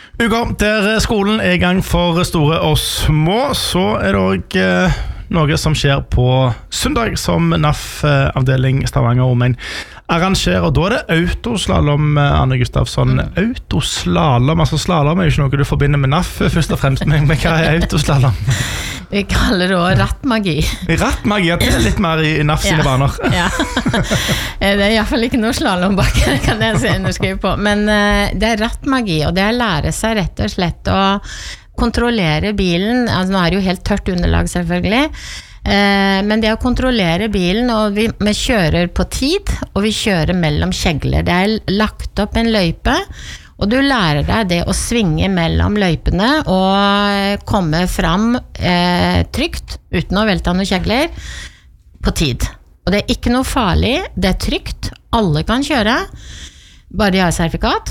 Ugo, der skolen I gang for store og små, så det også noe som skjer på søndag som NAF-avdeling Stavanger Omegn arrangerer, og da det autoslalom, Anne Gustafsson. Autoslalom, altså slalom jo ikke noe du forbinder med NAF først og fremst, men hva autoslalom? Vi kaller det også rattmagi. Rattmagi, det litt mer I NAF sine baner. Ja, det I hvert fall ikke noe slalombakke, kan jeg se underskrive på. Men det rattmagi, og det å lære seg rett og slett å kontrollere bilen, altså nå det jo helt tørt underlag selvfølgelig, men det å kontrollere bilen, og vi kjører på tid, og vi kjører mellom kjegler. Det lagt opp en løype, og du lærer deg det å svinge mellom løypene og komme fram trygt, uten å velte noen kjegler, på tid. Og det ikke noe farlig, det trygt, alle kan kjøre, bare de har sertifikat,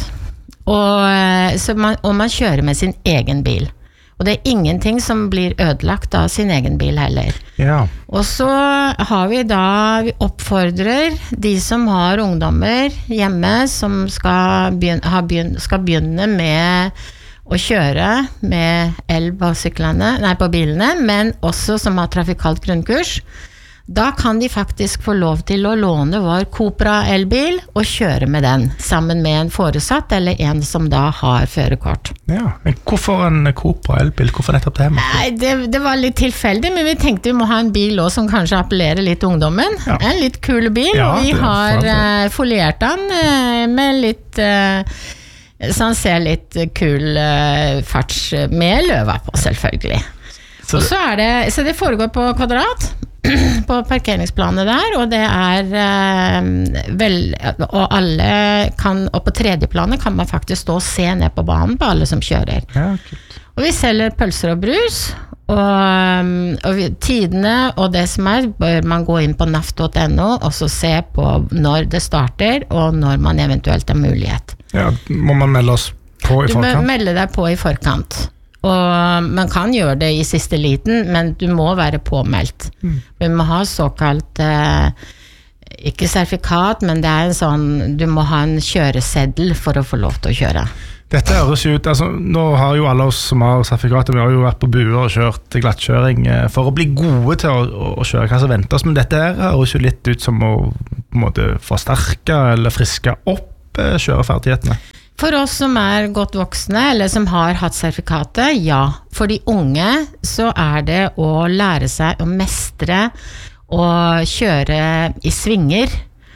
og man kjører med sin egen bil. Og det ingenting som blir ødelagt av sin egen bil heller. Ja. Og så har vi oppfordrer de som har ungdommer hjemme som skal begynne med å kjøre med el på på bilene, men også som har trafikalt grunnkurs. Da kan de faktisk få lov til å låne vår Cupra elbil og kjøre med den, sammen med en foresatt eller en som da har førerkort. Ja, men hvorfor en Cupra elbil? Hvorfor nettopp det? Nei, det var litt tilfeldig, men vi tenkte vi må ha en bil også som kanskje appellerer litt ungdommen. Ja. En litt kul bil, ja, og vi har foliert den med litt... så han ser litt kul farts med løva på, selvfølgelig. Og så det foregår på Kvadrat, på parkeringsplanet der, og det og alle kan, og på tredje planet kan man faktisk stå og se ned på banen på alle som kjører. Ja, kult. Og vi selger pølser og brus, og tidene og det som bør man gå inn på naf.no og så se på når det starter, og når man eventuelt har mulighet. Ja, må man melde oss på I forkant? Du må melde deg på I forkant. Og man kan gjøre det I siste liten, men du må være påmeldt. Vi må ha såkalt, ikke sertifikat, men det en sånn, du må ha en kjøreseddel for å få lov til å kjøre. Dette høres jo ut, altså nå har jo alle oss som har sertifikater, vi har jo vært på buer og kjørt glattkjøring for å bli gode til å kjøre hva som venter oss, men dette høres jo litt ut som å på en måte forsterke eller friske opp kjøreferdighetene. For oss som godt voksne, eller som har hatt sertifikatet, ja. For de unge så det å lære seg å mestre og kjøre I svinger,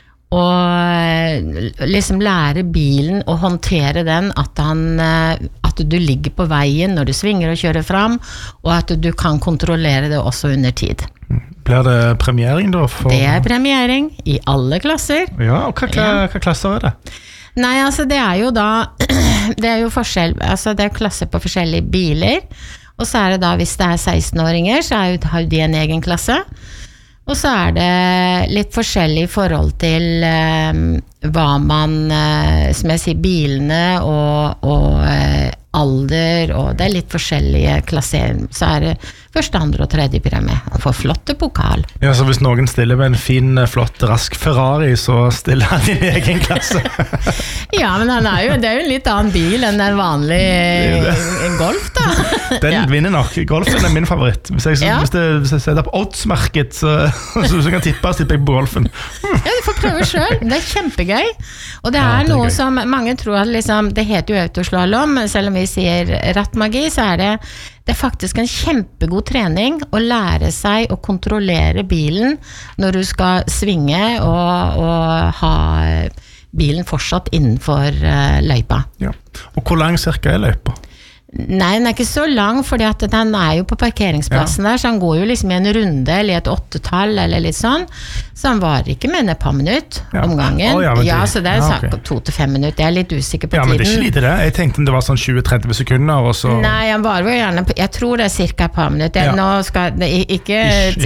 og liksom lære bilen å håndtere den, at du ligger på veien når du svinger og kjører fram, og at du kan kontrollere det også under tid. Blir det premiering da? Det premiering I alle klasser. Ja, og hva klasser det? Nei, altså det jo da, det jo forskjell, altså det klasser på forskjellige biler, og så det da, hvis det 16-åringer, så har de en egen klasse, og så det litt forskjellig I forhold til hva man, som jeg sier, bilene og alder, og det litt forskjellige klasser, så det første, andre og tredje premie, og får flotte pokal. Ja, så hvis noen stiller med en fin, flott, rask Ferrari, så stiller han I egen klasse. Ja, men han jo, det jo en litt annen bil enn en vanlig Golf da. Den vinner nok, Golfen min favoritt. Hvis jeg setter på oddsmarket, så kan tipper jeg på Golfen. Ja, du får prøve selv, det kjempegøy. Og det noe som mange tror at liksom, det heter jo autoslalom, selv om vi sier rattmagi, så det faktisk en kjempegod trening å lære seg å kontrollere bilen når du skal svinge og ha bilen fortsatt innenfor løypa. Ja. Og hvor lang cirka løypa? Nei, den ikke så lang, fordi at den jo på parkeringsplassen der, så han går jo liksom I en runde, eller et 8-tall, eller litt sånn. Så han var ikke med et par minutter om gangen. Ja, så det sagt på 2 til 5 minutter. Jeg litt usikker på tiden. Ja, men det ikke lite det. Jeg tenkte det var sånn 20-30 sekunder, og så... Nei, han var jo gjerne på, jeg tror det cirka et par minutter. Nå skal det ikke,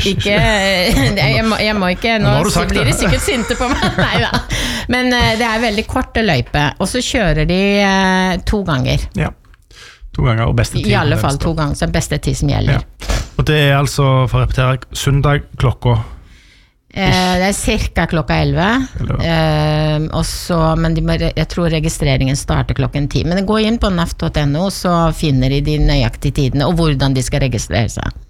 jeg må ikke, nå blir de sikkert sinte på meg. Nei da. Men det veldig korte løype, og så kjører de 2 ganger. Ja. 2 ganger, og beste tid. I alle fall 2 ganger, så beste tid som gjelder. Ja. Og det altså, for å repetere, søndag klokka? Det cirka klokka 11, men jeg tror registreringen starter klokken 10. Men gå inn på naf.no, så finner de nøyaktige tidene og hvordan de skal registrere seg.